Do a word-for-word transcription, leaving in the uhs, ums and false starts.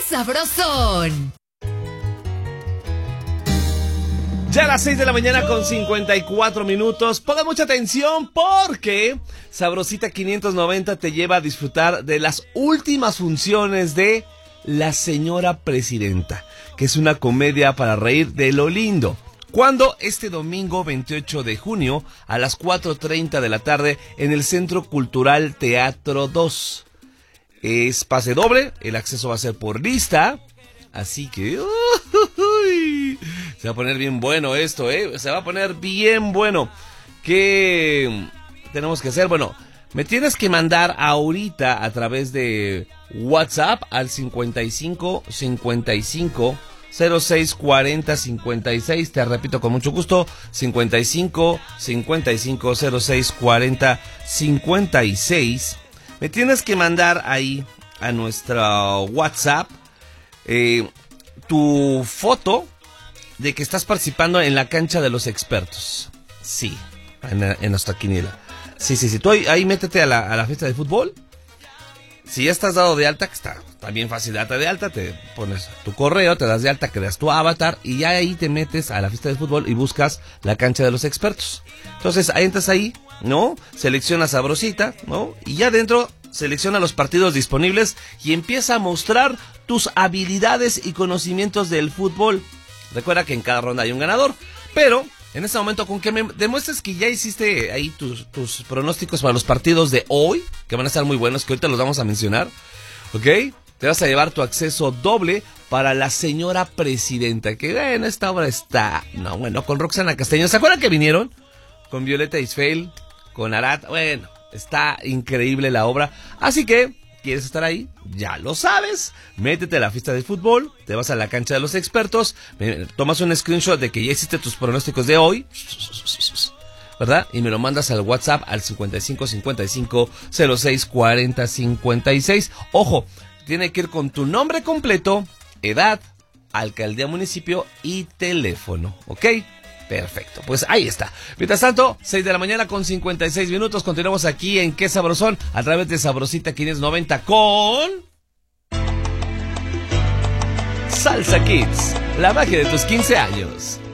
sabrosón! Ya a las seis de la mañana con cincuenta y cuatro minutos. Pongan mucha atención porque Sabrosita quinientos noventa te lleva a disfrutar de las últimas funciones de La Señora Presidenta, que es una comedia para reír de lo lindo. Cuando este domingo veintiocho de junio a las cuatro treinta de la tarde en el Centro Cultural Teatro dos. Es pase doble, el acceso va a ser por lista. Así que uy, se va a poner bien bueno esto, ¿eh? Se va a poner bien bueno. ¿Qué tenemos que hacer? Bueno, me tienes que mandar ahorita a través de WhatsApp al cincuenta y cinco cincuenta y cinco cero seis cuarenta cincuenta y seis. Te repito con mucho gusto, cincuenta y cinco cincuenta y cinco cero seis cuarenta cincuenta y seis. Me tienes que mandar ahí a nuestra WhatsApp Eh, tu foto de que estás participando en la cancha de los expertos. Sí, en, en nuestra quiniela. Sí, sí, sí. Tú ahí, ahí métete a la, a la fiesta de fútbol. Si ya estás dado de alta, que está también fácil darte de alta, te pones tu correo, te das de alta, creas tu avatar y ya ahí te metes a la fiesta de fútbol y buscas la cancha de los expertos. Entonces, ahí entras ahí, ¿no? Selecciona Sabrosita, ¿no? Y ya dentro selecciona los partidos disponibles y empieza a mostrar tus habilidades y conocimientos del fútbol. Recuerda que en cada ronda hay un ganador, pero en este momento con que me demuestres que ya hiciste ahí tus, tus pronósticos para los partidos de hoy, que van a estar muy buenos, que ahorita los vamos a mencionar, ¿ok? Te vas a llevar tu acceso doble para La Señora Presidenta, que en esta obra está, no, bueno, con Roxana Castaño. ¿Se acuerdan que vinieron? Con Violeta Isfel, con Arat, bueno, está increíble la obra, así que ¿quieres estar ahí? Ya lo sabes. Métete a la fiesta de fútbol, te vas a la cancha de los expertos, tomas un screenshot de que ya hiciste tus pronósticos de hoy, ¿verdad? Y me lo mandas al WhatsApp al cincuenta y cinco cincuenta y cinco cero seis cuarenta cincuenta y seis. Ojo, tiene que ir con tu nombre completo, edad, alcaldía, municipio y teléfono, ¿ok? Perfecto, pues ahí está. Mientras tanto, seis de la mañana con cincuenta y seis minutos. Continuamos aquí en Qué Sabrosón a través de Sabrosita quinientos noventa con Salsa Kids, la magia de tus quince años.